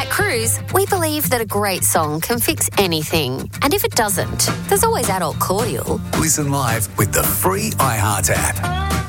Cruise, we believe that a great song can fix anything. And if it doesn't, there's always Adult Cordial. Listen live with the free iHeart app.